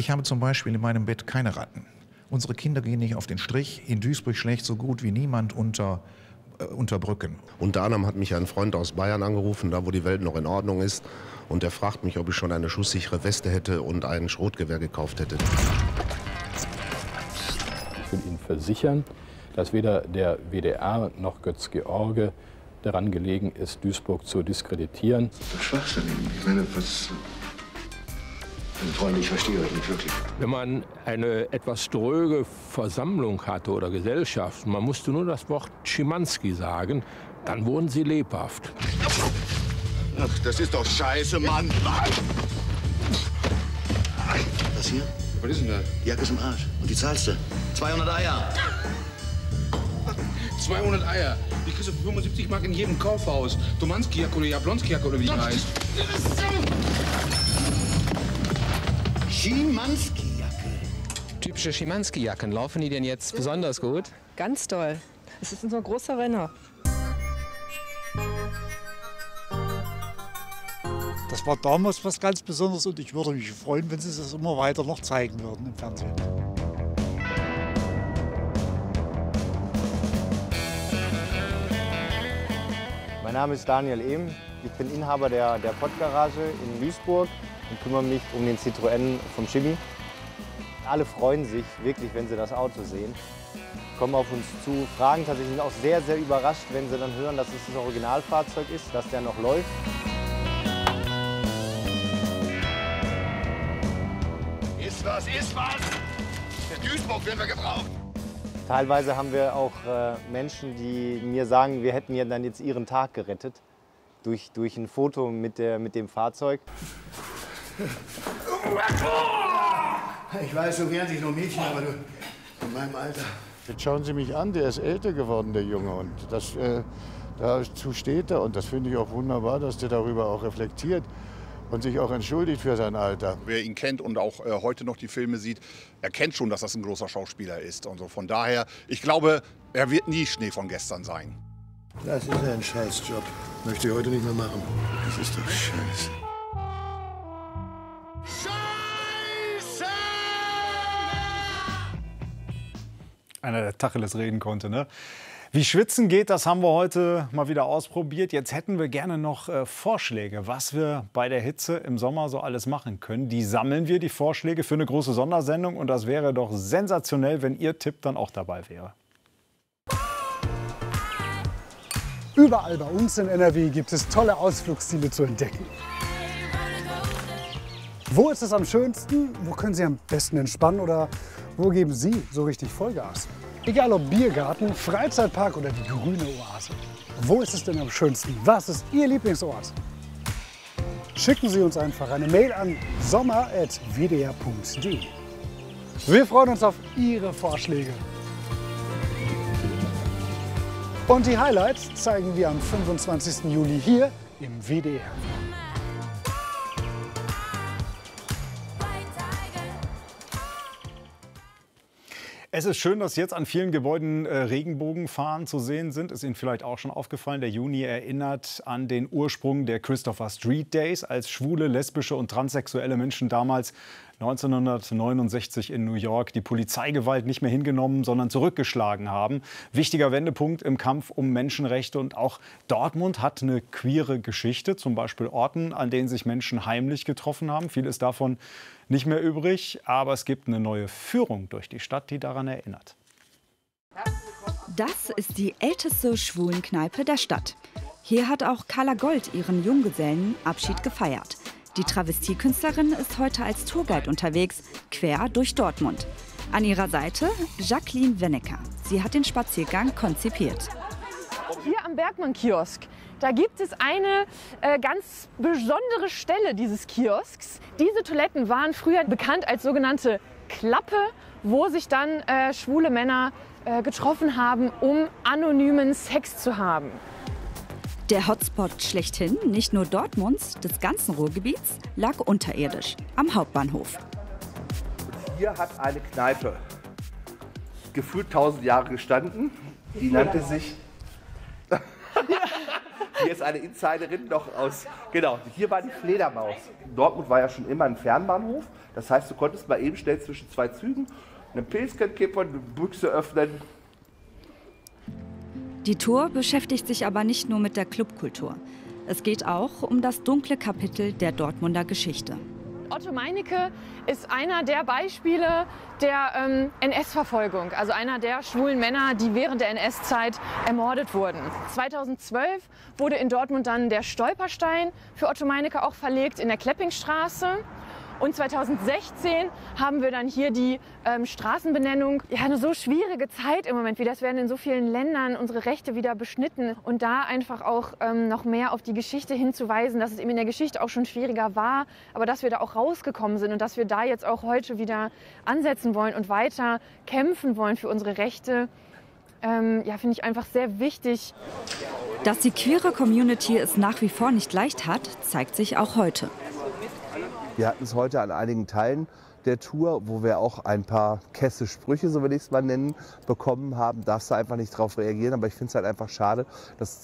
Ich habe zum Beispiel in meinem Bett keine Ratten. Unsere Kinder gehen nicht auf den Strich. In Duisburg schlägt so gut wie niemand unter Brücken. Unter anderem hat mich ein Freund aus Bayern angerufen, da wo die Welt noch in Ordnung ist. Und der fragt mich, ob ich schon eine schusssichere Weste hätte und ein Schrotgewehr gekauft hätte. Ich will Ihnen versichern, dass weder der WDR noch Götz-George daran gelegen ist, Duisburg zu diskreditieren. Das ist schwachsinnig. Ich meine, Freunde, ich verstehe euch nicht wirklich. Wenn man eine etwas dröge Versammlung hatte oder Gesellschaft, man musste nur das Wort Schimanski sagen, dann wurden sie lebhaft. Ach, das ist doch scheiße, Mann. Was hier? Was ist denn das? Die Jacke ist im Arsch. Und die zahlst du. 200 Eier. 200 Eier. Die kriegst du für 75 Mark in jedem Kaufhaus. Domanski-Jacke oder Jablonski-Jacke oder wie die heißt. Schimanski-Jacke. Typische Schimanski-Jacken. Laufen die denn jetzt besonders gut? Ganz toll. Es ist unser großer Renner. Das war damals was ganz Besonderes und ich würde mich freuen, wenn Sie das immer weiter noch zeigen würden im Fernsehen. Mein Name ist Daniel Ehm. Ich bin Inhaber der Pottgarage in Duisburg und kümmere mich um den Citroën vom Chibi. Alle freuen sich wirklich, wenn sie das Auto sehen, kommen auf uns zu, fragen tatsächlich, sind auch sehr, sehr überrascht, wenn sie dann hören, dass es das Originalfahrzeug ist, dass der noch läuft. Ist was! Der Duisburg werden wir gebraucht! Teilweise haben wir auch Menschen, die mir sagen, wir hätten ja dann jetzt ihren Tag gerettet durch ein Foto mit dem Fahrzeug. Ich weiß, so wehren sich nur Mädchen, aber du, in meinem Alter. Jetzt schauen Sie mich an, der ist älter geworden, der Junge. Und dazu steht er. Und das finde ich auch wunderbar, dass der darüber auch reflektiert und sich auch entschuldigt für sein Alter. Wer ihn kennt und auch heute noch die Filme sieht, erkennt schon, dass das ein großer Schauspieler ist. Und so. Von daher, ich glaube, er wird nie Schnee von gestern sein. Das ist ein Scheißjob. Möchte ich heute nicht mehr machen. Das ist doch scheiße. Scheiße! Einer, der Tacheles reden konnte, ne? Wie schwitzen geht, das haben wir heute mal wieder ausprobiert. Jetzt hätten wir gerne noch Vorschläge, was wir bei der Hitze im Sommer so alles machen können. Die sammeln wir, die Vorschläge, für eine große Sondersendung. Und das wäre doch sensationell, wenn Ihr Tipp dann auch dabei wäre. Überall bei uns in NRW gibt es tolle Ausflugsziele zu entdecken. Wo ist es am schönsten? Wo können Sie am besten entspannen? Oder wo geben Sie so richtig Vollgas? Egal ob Biergarten, Freizeitpark oder die grüne Oase. Wo ist es denn am schönsten? Was ist Ihr Lieblingsort? Schicken Sie uns einfach eine Mail an sommer@wdr.de. Wir freuen uns auf Ihre Vorschläge. Und die Highlights zeigen wir am 25. Juli hier im WDR. Es ist schön, dass jetzt an vielen Gebäuden Regenbogenfahnen zu sehen sind. Ist Ihnen vielleicht auch schon aufgefallen, der Juni erinnert an den Ursprung der Christopher Street Days, als schwule, lesbische und transsexuelle Menschen damals 1969 in New York die Polizeigewalt nicht mehr hingenommen, sondern zurückgeschlagen haben. Wichtiger Wendepunkt im Kampf um Menschenrechte. Und auch Dortmund hat eine queere Geschichte, zum Beispiel Orten, an denen sich Menschen heimlich getroffen haben. Viel ist davon nicht mehr übrig, aber es gibt eine neue Führung durch die Stadt, die daran erinnert. Das ist die älteste Schwulenkneipe der Stadt. Hier hat auch Carla Gold ihren Junggesellenabschied gefeiert. Die Travestiekünstlerin ist heute als Tourguide unterwegs, quer durch Dortmund. An ihrer Seite Jacqueline Wennecker. Sie hat den Spaziergang konzipiert. Hier am Bergmann-Kiosk, da gibt es eine ganz besondere Stelle dieses Kiosks. Diese Toiletten waren früher bekannt als sogenannte Klappe, wo sich dann schwule Männer getroffen haben, um anonymen Sex zu haben. Der Hotspot schlechthin, nicht nur Dortmunds, des ganzen Ruhrgebiets, lag unterirdisch am Hauptbahnhof. Hier hat eine Kneipe gefühlt 1000 Jahre gestanden. Die nannte sich Hier ist eine Insiderin noch aus, genau, hier war die Fledermaus. Dortmund war ja schon immer ein Fernbahnhof, das heißt, du konntest mal eben schnell zwischen zwei Zügen einen Pilzchen kippern, eine Büchse öffnen. Die Tour beschäftigt sich aber nicht nur mit der Clubkultur. Es geht auch um das dunkle Kapitel der Dortmunder Geschichte. Otto Meinecke ist einer der Beispiele der NS-Verfolgung, also einer der schwulen Männer, die während der NS-Zeit ermordet wurden. 2012 wurde in Dortmund dann der Stolperstein für Otto Meinecke auch verlegt in der Kleppingstraße. Und 2016 haben wir dann hier die Straßenbenennung. Ja, eine so schwierige Zeit im Moment wieder. Es werden in so vielen Ländern unsere Rechte wieder beschnitten. Und da einfach auch noch mehr auf die Geschichte hinzuweisen, dass es eben in der Geschichte auch schon schwieriger war, aber dass wir da auch rausgekommen sind und dass wir da jetzt auch heute wieder ansetzen wollen und weiter kämpfen wollen für unsere Rechte. Ja, finde ich einfach sehr wichtig. Dass die queere Community es nach wie vor nicht leicht hat, zeigt sich auch heute. Wir hatten es heute an einigen Teilen der Tour, wo wir auch ein paar kesse Sprüche, so will ich es mal nennen, bekommen haben. Darfst du einfach nicht darauf reagieren. Aber ich finde es halt einfach schade, dass